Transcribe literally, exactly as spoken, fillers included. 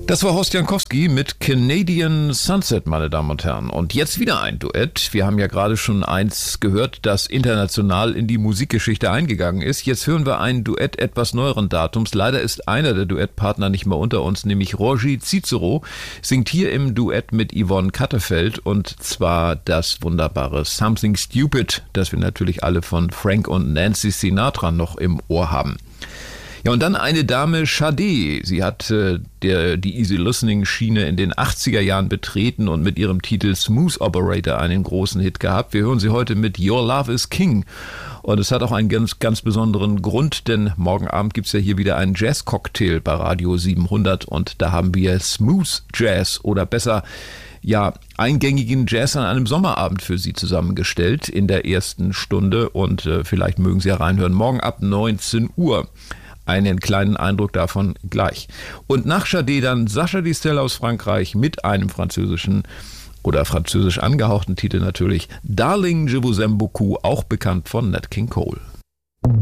Das war Horst Jankowski mit Canadian Sunset, meine Damen und Herren. Und jetzt wieder ein Duett. Wir haben ja gerade schon eins gehört, das international in die Musikgeschichte eingegangen ist. Jetzt hören wir ein Duett etwas neueren Datums. Leider ist einer der Duettpartner nicht mehr unter uns, nämlich Roger Cicero, singt hier im Duett mit Yvonne Katterfeld, und zwar das wunderbare Something Stupid, das wir natürlich alle von Frank und Nancy Sinatra noch im Ohr haben. Ja, und dann eine Dame, Sade. Sie hat äh, der, die Easy Listening Schiene in den achtziger Jahren betreten und mit ihrem Titel Smooth Operator einen großen Hit gehabt. Wir hören sie heute mit Your Love is King. Und es hat auch einen ganz, ganz besonderen Grund, denn morgen Abend gibt's ja hier wieder einen Jazz-Cocktail bei Radio siebenhundert, und da haben wir Smooth Jazz, oder besser, ja, eingängigen Jazz an einem Sommerabend für Sie zusammengestellt in der ersten Stunde, und äh, vielleicht mögen Sie ja reinhören. Morgen ab neunzehn Uhr. Einen kleinen Eindruck davon gleich. Und nach Sade dann Sacha Distel aus Frankreich mit einem französischen oder französisch angehauchten Titel natürlich, Darling, je vous aime beaucoup, auch bekannt von Nat King Cole.